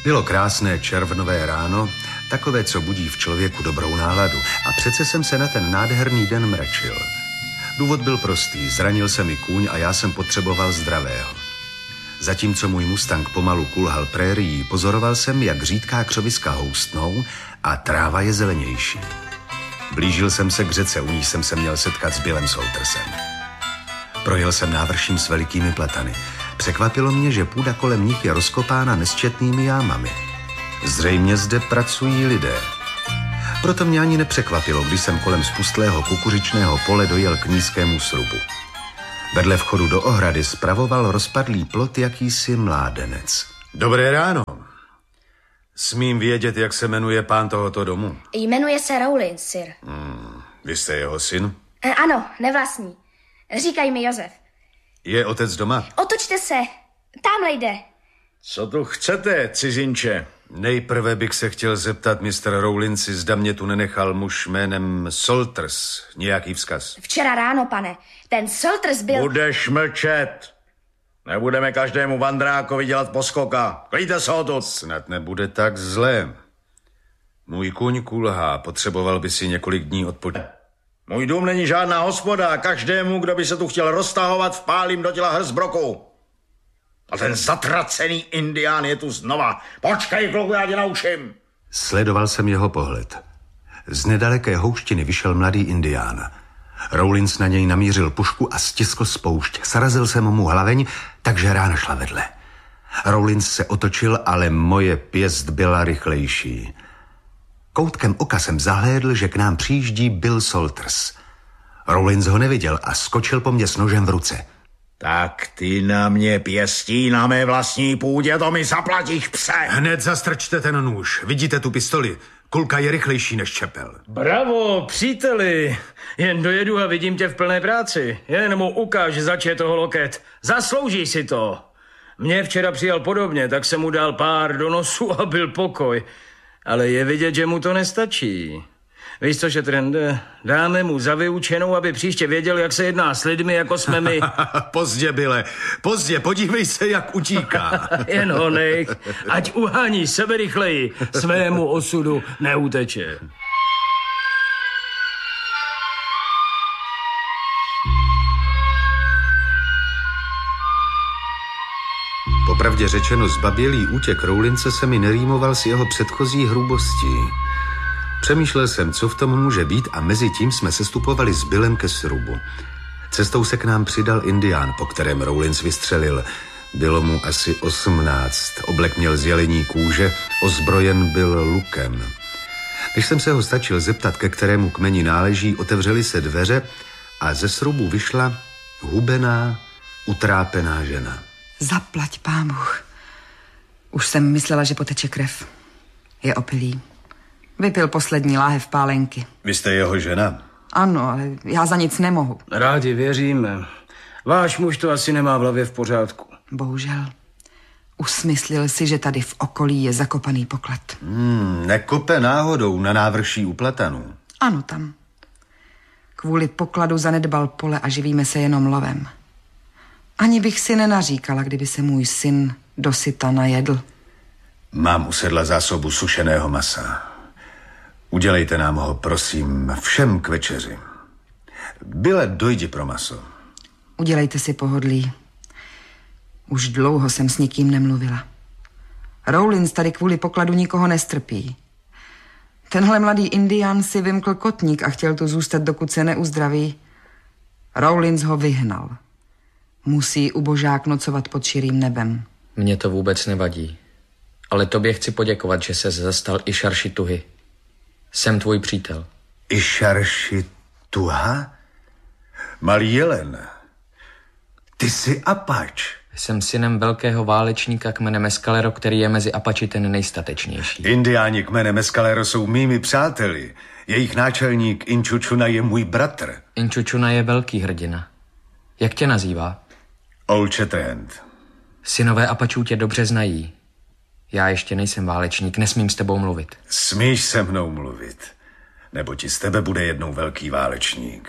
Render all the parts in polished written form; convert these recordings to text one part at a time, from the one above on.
Bylo krásné červnové ráno, takové, co budí v člověku dobrou náladu. A přece jsem se na ten nádherný den mračil. Důvod byl prostý, zranil se mi kůň a já jsem potřeboval zdravého. Zatímco můj mustang pomalu kulhal prérií, pozoroval jsem, jak řídká křoviska houstnou a tráva je zelenější. Blížil jsem se k řece, u ní jsem se měl setkat s Billem Saltersem. Projel jsem návrším s velikými platany. Překvapilo mě, že půda kolem nich je rozkopána nesčetnými jámami. Zřejmě zde pracují lidé. Proto mě ani nepřekvapilo, když jsem kolem spustlého kukuřičného pole dojel k nízkému srubu. Vedle vchodu do ohrady spravoval rozpadlý plot jakýsi mládenec. Dobré ráno. Smím vědět, jak se jmenuje pán tohoto domu? Jmenuje se Rowlins, sir. Vy jste jeho syn? Ano, nevlastní. Říkají mi Josef. Je otec doma? Otočte se, tamhle jde. Co tu chcete, cizinče? Nejprve bych se chtěl zeptat mistr Rowlinsi, zda mě tu nenechal muž jménem Salters nějaký vzkaz. Včera ráno, pane, ten Salters byl... Budeš mlčet. Nebudeme každému vandrákovi dělat poskoka. Klíďte se odtud. Snad nebude tak zlé. Můj kůň kulhá, potřeboval by si několik dní odpočinout. Můj dům není žádná hospoda. Každému, kdo by se tu chtěl roztahovat, vpálím do těla hrst broku. A ten zatracený indián je tu znova. Počkej, kluku, já tě naučím. Sledoval jsem jeho pohled. Z nedaleké houštiny vyšel mladý indián. Rowlins na něj namířil pušku a stiskl spoušť. Srazil jsem mu hlaveň, takže rána šla vedle. Rowlins se otočil, ale moje pěst byla rychlejší. Koutkem oka jsem zahlédl, že k nám přijíždí Bill Salters. Rowlins ho neviděl a skočil po mně s nožem v ruce. Tak ty na mě pěstí na mé vlastní půdě, to mi zaplatíš, pse. Hned zastrčte ten nůž. Vidíte tu pistoli? Kulka je rychlejší než čepel. Bravo, příteli. Jen dojedu a vidím tě v plné práci. Jen mu ukáž, zač je toho loket. Zaslouží si to. Mě včera přijal podobně, tak jsem mu dal pár do nosu a byl pokoj. Ale je vidět, že mu to nestačí. Víš co, Šetrende, dáme mu za vyučenou, aby příště věděl, jak se jedná s lidmi, jako jsme my. Pozdě, Bille, pozdě, podívej se, jak utíká. Jen ho nech, ať uhání sebe rychleji, svému osudu neuteče. Popravdě řečeno, zbabělý útěk Rowlinse se mi nerýmoval s jeho předchozí hrubostí. Přemýšlel jsem, co v tom může být, a mezi tím jsme sestupovali s Billem ke srubu. Cestou se k nám přidal indián, po kterém Rowlins vystřelil. Bylo mu asi 18, oblek měl z jelení kůže, ozbrojen byl lukem. Když jsem se ho stačil zeptat, ke kterému kmeni náleží, otevřely se dveře a ze srubu vyšla hubená, utrápená žena. Zaplať pán Bůh. Už jsem myslela, že poteče krev. Je opilý. Vypil poslední láhev pálenky. Vy jste jeho žena? Ano, ale já za nic nemohu. Rádi věříme. Váš muž to asi nemá v hlavě v pořádku. Bohužel. Usmyslil si, že tady v okolí je zakopaný poklad. Nekope náhodou na návrší u platanů? Ano, tam. Kvůli pokladu zanedbal pole a živíme se jenom lovem. Ani bych si nenaříkala, kdyby se můj syn dosyta najedl. Mám u sedla zásobu sušeného masa. Udělejte nám ho, prosím, všem k večeři. Byle, dojdi pro maso. Udělejte si pohodlí. Už dlouho jsem s nikým nemluvila. Rowlins tady kvůli pokladu nikoho nestrpí. Tenhle mladý indián si vymkl kotník a chtěl tu zůstat, dokud se neuzdraví. Rowlins ho vyhnal. Musí ubožák nocovat pod širým nebem. Mně to vůbec nevadí. Ale tobě chci poděkovat, že ses zastal Išarši Tuhy. Jsem tvůj přítel. Išarši Tuha? Malý jelen. Ty jsi Apač. Jsem synem velkého válečníka kmene Mescalero, který je mezi Apači ten nejstatečnější. Indiáni kmene Mescalero jsou mými přáteli. Jejich náčelník Inčučuna je můj bratr. Inčučuna je velký hrdina. Jak tě nazývá? Old Shatterhand. Synové Apačů tě dobře znají. Já ještě nejsem válečník, nesmím s tebou mluvit. Smíš se mnou mluvit, nebo ti z tebe bude jednou velký válečník.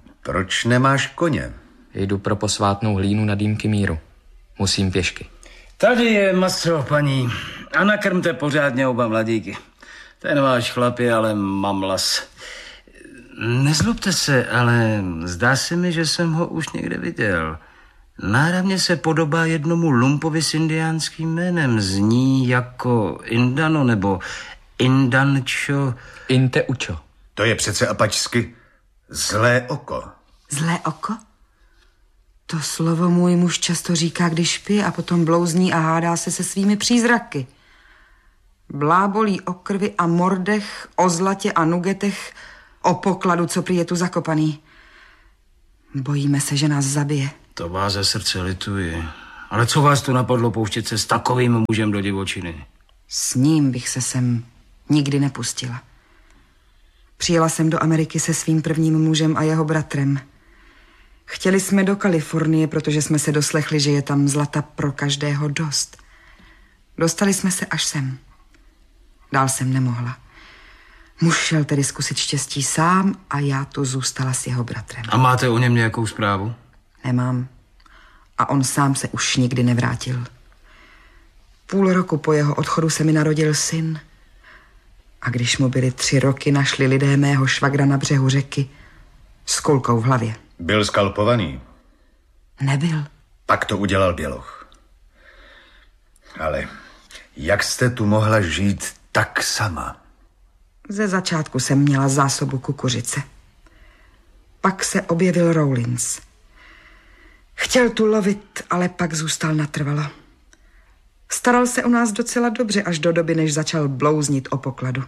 Proč nemáš koně? Jdu pro posvátnou hlínu na dýmky míru. Musím pěšky. Tady je maso, paní. A nakrmte pořádně oba mladíky. Ten váš chlap je ale mamlas. Nezlobte se, ale zdá se mi, že jsem ho už někde viděl. Náravně se podobá jednomu lumpovi s indiánským jménem. Zní jako Indano nebo Indančo. Inteučo. To je přece apačsky zlé oko. Zlé oko? To slovo můj muž často říká, když pije a potom blouzní a hádá se svými přízraky. Blábolí o krvi a mordech, o zlatě a nugetech, o pokladu, co prý je tu zakopaný. Bojíme se, že nás zabije. To vás ze srdce lituji. Ale co vás tu napadlo pouštět se s takovým mužem do divočiny? S ním bych se sem nikdy nepustila. Přijela jsem do Ameriky se svým prvním mužem a jeho bratrem. Chtěli jsme do Kalifornie, protože jsme se doslechli, že je tam zlata pro každého dost. Dostali jsme se až sem. Dál jsem nemohla. Muž šel tedy zkusit štěstí sám a já tu zůstala s jeho bratrem. A máte o něm nějakou zprávu? Nemám. A on sám se už nikdy nevrátil. Půl roku po jeho odchodu se mi narodil syn. A když mu byly 3 roky, našli lidé mého švagra na břehu řeky s kulkou v hlavě. Byl skalpovaný. Nebyl. Pak to udělal běloch. Ale jak jste tu mohla žít tak sama? Ze začátku jsem měla zásobu kukuřice. Pak se objevil Rawlins. Chtěl tu lovit, ale pak zůstal natrvalo. Staral se o nás docela dobře až do doby, než začal blouznit o pokladu.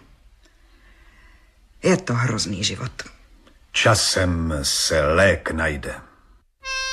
Je to hrozný život. Časem se lék najde.